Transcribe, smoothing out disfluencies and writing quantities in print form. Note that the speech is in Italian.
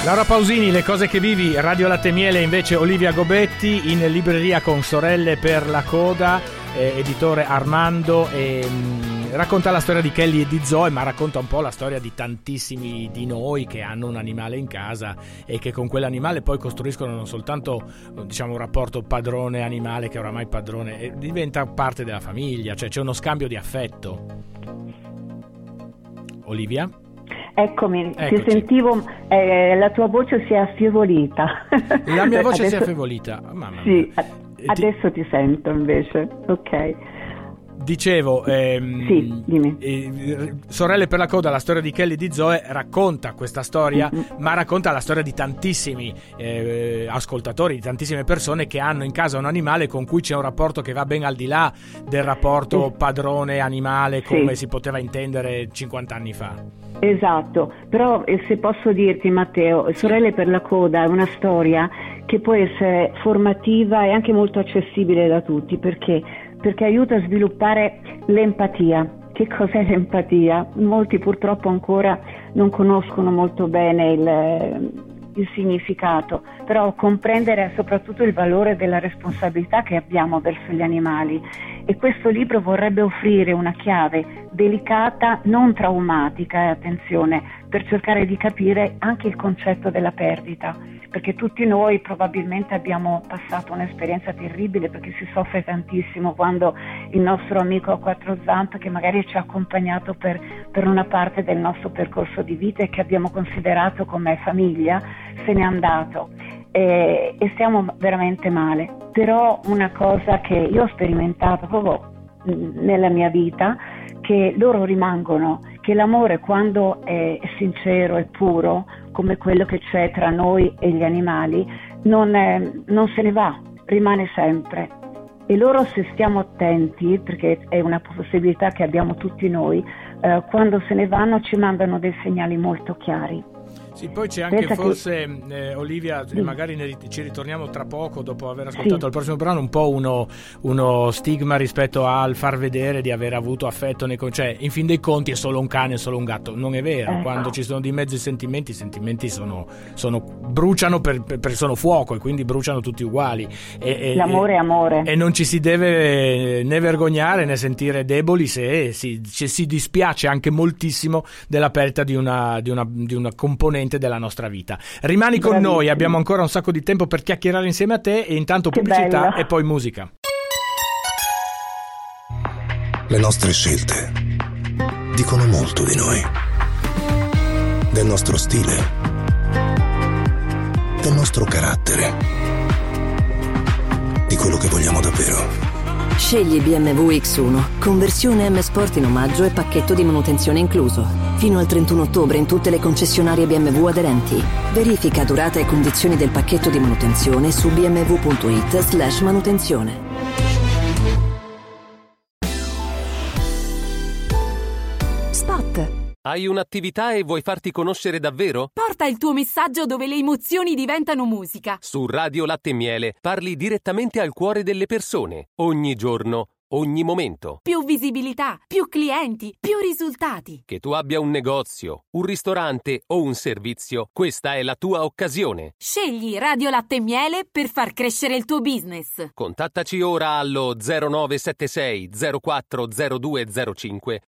Laura Pausini, Le cose che vivi, Radio Latte e Miele, invece Olivia Gobetti, in libreria con Sorelle per la coda, editore Armando, racconta la storia di Kelly e di Zoe, ma racconta un po' la storia di tantissimi di noi che hanno un animale in casa e che con quell'animale poi costruiscono non soltanto, diciamo, un rapporto padrone-animale che oramai padrone diventa parte della famiglia, cioè c'è uno scambio di affetto. Olivia? Eccomi, Eccoci. Ti sentivo, la tua voce si è affievolita. La mia voce adesso, si è affievolita. Mamma sì, mia. adesso ti sento invece, ok. Dicevo, Sì, dimmi. Sorelle per la coda, la storia di Kelly e di Zoe, racconta questa storia, ma racconta la storia di tantissimi ascoltatori, di tantissime persone che hanno in casa un animale con cui c'è un rapporto che va ben al di là del rapporto padrone-animale come si poteva intendere 50 anni fa. Esatto, però se posso dirti, Matteo, Sorelle per la coda è una storia che può essere formativa e anche molto accessibile da tutti, perché aiuta a sviluppare l'empatia. Che cos'è l'empatia? Molti purtroppo ancora non conoscono molto bene il significato, però comprendere soprattutto il valore della responsabilità che abbiamo verso gli animali. E questo libro vorrebbe offrire una chiave delicata, non traumatica, attenzione, per cercare di capire anche il concetto della perdita, perché tutti noi probabilmente abbiamo passato un'esperienza terribile, perché si soffre tantissimo quando il nostro amico a quattro zampe, che magari ci ha accompagnato per una parte del nostro percorso di vita e che abbiamo considerato come famiglia, se n'è andato. E stiamo veramente male. Però una cosa che io ho sperimentato proprio nella mia vita, che loro rimangono, che l'amore, quando è sincero e puro come quello che c'è tra noi e gli animali, non se ne va, rimane sempre. E loro, se stiamo attenti, perché è una possibilità che abbiamo tutti noi, quando se ne vanno ci mandano dei segnali molto chiari. Sì, poi c'è anche forse, Olivia, magari ci ritorniamo tra poco dopo aver ascoltato il prossimo brano, un po' uno stigma rispetto al far vedere di aver avuto affetto cioè in fin dei conti è solo un cane, è solo un gatto. Non è vero, quando ci sono di mezzo i sentimenti sono bruciano sono fuoco, e quindi bruciano tutti uguali. L'amore è amore. E non ci si deve né vergognare né sentire deboli se si dispiace anche moltissimo della perdita di una componente della nostra vita. Rimani con noi, abbiamo ancora un sacco di tempo per chiacchierare insieme a te, e intanto pubblicità e poi musica. Le nostre scelte dicono molto di noi, del nostro stile, del nostro carattere, di quello che vogliamo davvero. Scegli BMW X1, conversione M Sport in omaggio e pacchetto di manutenzione incluso. Fino al 31 ottobre in tutte le concessionarie BMW aderenti. Verifica durata e condizioni del pacchetto di manutenzione su bmw.it/manutenzione. Spot. Hai un'attività e vuoi farti conoscere davvero? Porta il tuo messaggio dove le emozioni diventano musica. Su Radio Latte e Miele parli direttamente al cuore delle persone, ogni giorno, ogni momento. Più visibilità, più clienti, più risultati. Che tu abbia un negozio, un ristorante o un servizio, questa è la tua occasione. Scegli Radio Latte e Miele per far crescere il tuo business. Contattaci ora allo 0976 040205